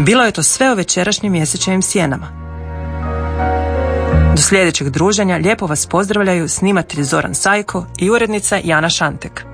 Bilo je to sve o večerašnjim mjesečevim sjenama. Do sljedećeg druženja lijepo vas pozdravljaju snimatelj Zoran Sajko i urednica Jana Šantek.